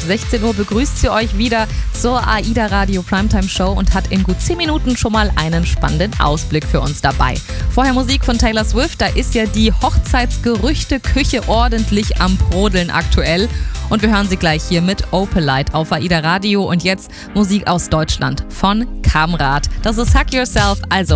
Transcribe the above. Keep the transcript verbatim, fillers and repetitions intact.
sechzehn Uhr begrüßt sie euch wieder zur AIDA Radio Primetime Show und hat in gut zehn Minuten schon mal einen spannenden Ausblick für uns dabei. Vorher Musik von Taylor Swift, da ist ja die Hochzeitsgerüchte-Küche ordentlich am Brodeln aktuell. Und wir hören sie gleich hier mit Opalite auf AIDA Radio. Und jetzt Musik aus Deutschland von Kamrat. Das ist Hack Yourself, also